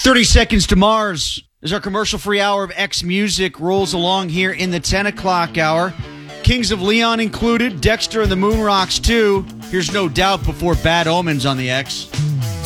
30 Seconds to Mars as our commercial-free hour of X Music rolls along here in the 10 o'clock hour. Kings of Leon included, Dexter and the Moon Rocks too. Here's No Doubt before Bad Omens on the X.